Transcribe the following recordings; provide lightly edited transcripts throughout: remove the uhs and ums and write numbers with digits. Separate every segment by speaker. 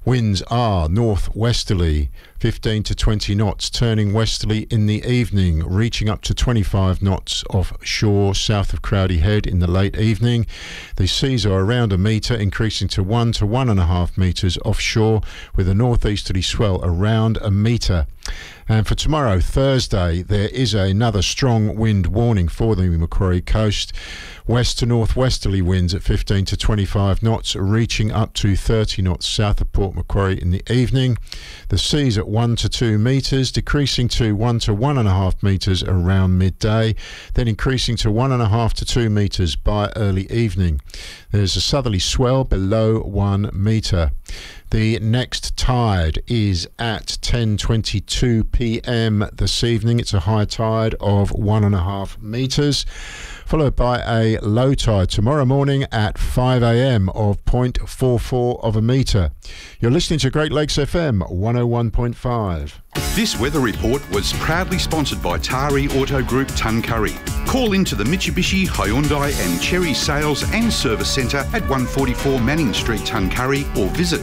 Speaker 1: Winds are northwesterly, 15 to 20 knots, turning westerly in the evening, reaching up to 25 knots offshore south of Crowdy Head in the late evening. The seas are around a metre, increasing to 1 to 1.5 metres offshore, with a northeasterly swell around a metre. And for tomorrow, Thursday, there is another strong wind warning for the Macquarie coast. West to northwesterly winds at 15 to 25 knots, reaching up to 30 knots south of Port Macquarie in the evening. The seas at 1 to 2 metres, decreasing to 1 to 1.5 metres around midday, then increasing to 1.5 to 2 metres by early evening. There's a southerly swell below 1 metre. The next tide is at 10:22 p.m. this evening. It's a high tide of 1.5 metres, followed by a low tide tomorrow morning at 5 a.m. of 0.44 of a metre. You're listening to Great Lakes FM 101.5.
Speaker 2: This weather report was proudly sponsored by Tari Auto Group Tuncurry. Call into the Mitsubishi, Hyundai and Chery Sales and Service Centre at 144 Manning Street, Tuncurry, or visit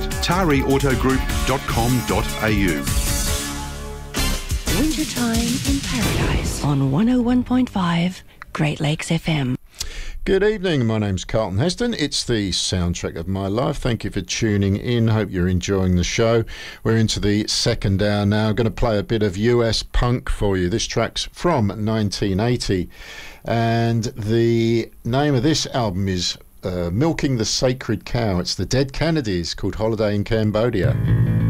Speaker 2: tariautogroup.com.au.
Speaker 3: Wintertime in Paradise on 101.5 Great Lakes FM.
Speaker 1: Good evening, my name's Carlton Heston. It's the soundtrack of my life. Thank you for tuning in. Hope you're enjoying the show. We're into the second hour now. Going to play a bit of US punk for you. This track's from 1980, and the name of this album is Milking the Sacred Cow. It's the Dead Kennedys, called Holiday in Cambodia.